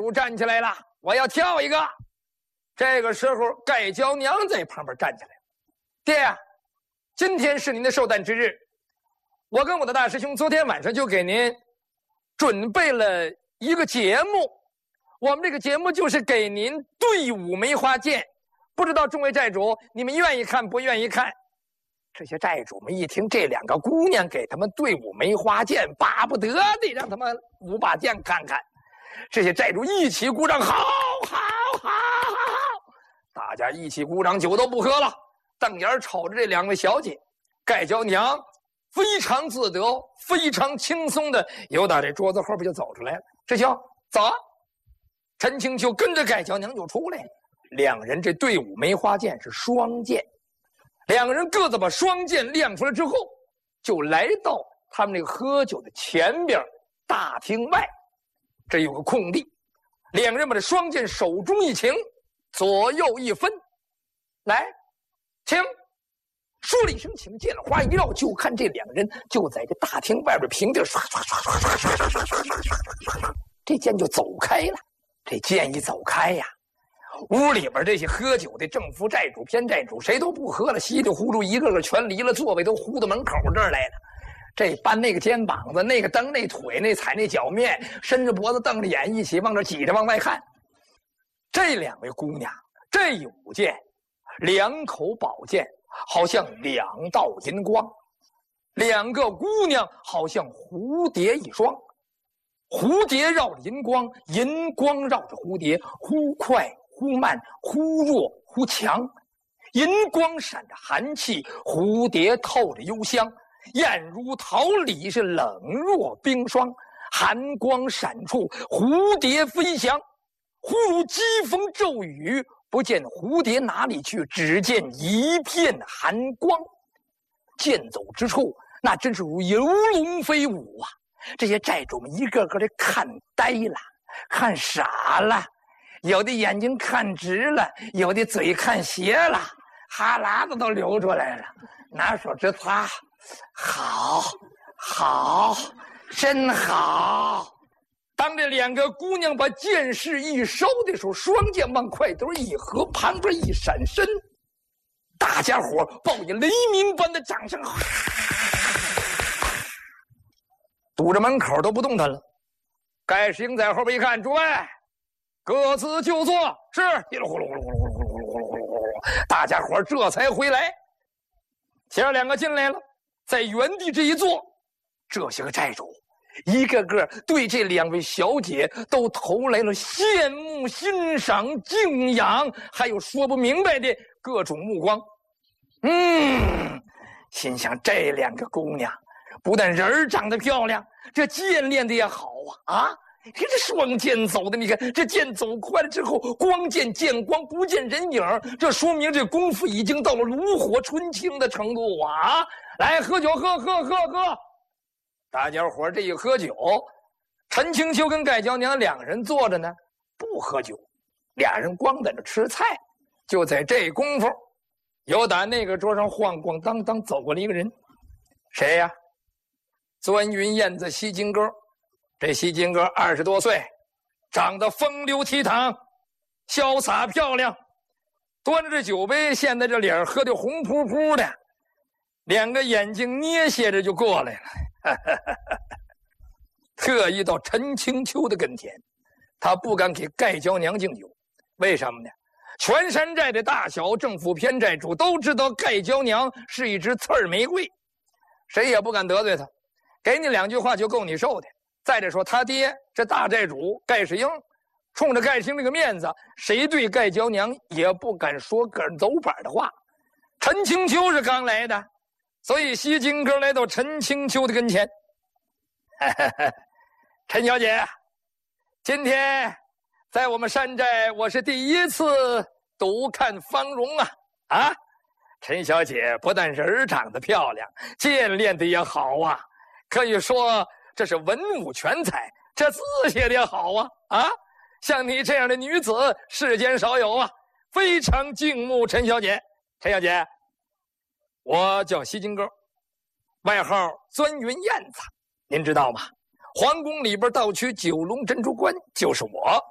主站起来了，我要跳一个。这个时候，盖娇娘在旁边站起来，爹呀，今天是您的寿诞之日，我跟我的大师兄昨天晚上就给您准备了一个节目，我们这个节目就是给您对舞梅花剑，不知道众位寨主你们愿意看不愿意看？这些寨主们一听这两个姑娘给他们对舞梅花剑，巴不得得让他们舞把剑看看。这些寨主一起鼓掌，好，好，好，好，大家一起鼓掌，酒都不喝了，瞪眼瞅着这两位小姐。盖娇娘非常自得，非常轻松的由打这桌子后边就走出来了。师兄，走啊！陈清秋跟着盖娇娘就出来了。两人这对舞梅花剑是双剑，两个人各自把双剑亮出来之后，就来到他们那个喝酒的前边大厅外，这有个空地，两个人把这双剑手中一擎，左右一分，来，请。说了一声请，剑花一绕，就看这两个人就在这大厅外边平地刷刷刷刷刷刷刷刷刷刷，这剑就走开了。这剑一走开呀，屋里边这些喝酒的正副寨主、偏寨主谁都不喝了，稀里糊涂一个个全离了座位，都呼到门口这儿来了。这搬那个肩膀子，那个蹬那腿，那踩那脚面，伸着脖子瞪着眼，一起往这挤着往外看。这两位姑娘，这一舞剑，两口宝剑好像两道银光，两个姑娘好像蝴蝶一双，蝴蝶绕着银光，银光绕着蝴蝶，忽快忽慢，忽弱忽强，银光闪着寒气，蝴蝶透着幽香，艳如桃李，是冷若冰霜，寒光闪处，蝴蝶飞翔，忽如疾风骤雨，不见蝴蝶哪里去，只见一片寒光。剑走之处，那真是如游龙飞舞啊！这些寨主们一个个的看呆了，看傻了，有的眼睛看直了，有的嘴看斜了，哈喇子都流出来了，拿手直擦，好，好，真好。当这两个姑娘把剑势一收的时候，双剑往快兜一合，旁边一闪身，大家伙报以雷鸣般的掌声，堵着门口都不动弹了。盖世英在后边一看，诸位各自就坐，是一噜呼噜呼噜呼噜呼噜呼噜呼噜呼噜呼噜呼噜，大家伙这才回来。前面两个进来了，在原地这一坐，这些个寨主一个个对这两位小姐都投来了羡慕、欣赏、敬仰，还有说不明白的各种目光。心想这两个姑娘不但人长得漂亮，这剑练的也好啊！这双剑走的，你看这剑走快了之后，光见剑光不见人影，这说明这功夫已经到了炉火纯青的程度啊！来，喝酒，喝！大家伙这一喝酒，陈清秋跟盖娇娘两个人坐着呢，不喝酒，俩人光在这吃菜。就在这功夫，有打那个桌上晃晃荡荡走过来一个人，谁呀？钻云燕子西金哥。这西金哥20多岁，长得风流倜傥，潇洒漂亮，端着这酒杯，现在这脸喝得红扑扑的，两个眼睛捏斜着就过来了。特意到陈清秋的跟前，他不敢给盖娇娘敬酒，为什么呢？全山寨的大小政府偏寨主都知道盖娇娘是一支刺儿玫瑰，谁也不敢得罪他，给你2句话就够你受的。再者说他爹这大寨主盖世英，冲着盖世英这个面子，谁对盖娇娘也不敢说个走板的话。陈清秋是刚来的，所以西金哥来到陈清秋的跟前。陈小姐，今天在我们山寨我是第一次独看芳容啊！陈小姐不但人长得漂亮，剑练的也好啊，可以说这是文武全才，这字写的也好啊！像你这样的女子世间少有啊，非常敬慕陈小姐。陈小姐，我叫西金哥，外号钻云燕子，您知道吗？皇宫里边盗取9龙珍珠冠就是我。